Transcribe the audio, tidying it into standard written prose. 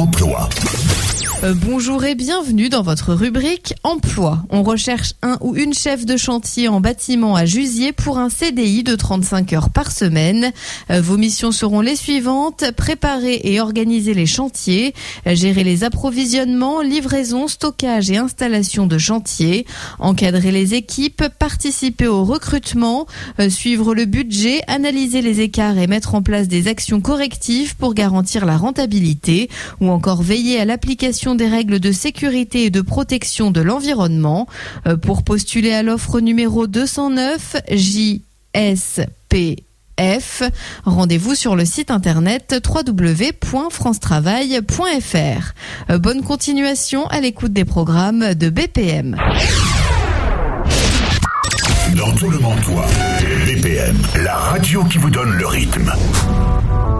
Emploi. Bonjour et bienvenue dans votre rubrique Emploi. On recherche un ou une chef de chantier en bâtiment à Jusier pour un CDI de 35 heures par semaine. Vos missions seront les suivantes: préparer et organiser les chantiers, gérer les approvisionnements, livraison, stockage et installation de chantier, encadrer les équipes, participer au recrutement, suivre le budget, analyser les écarts et mettre en place des actions correctives pour garantir la rentabilité, ou encore veiller à l'application des règles de sécurité et de protection de l'environnement. Pour postuler à l'offre numéro 209 JSPF, rendez-vous sur le site internet www.francetravail.fr. Bonne continuation à l'écoute des programmes de BPM. Dans tout le Mantois, BPM, la radio qui vous donne le rythme.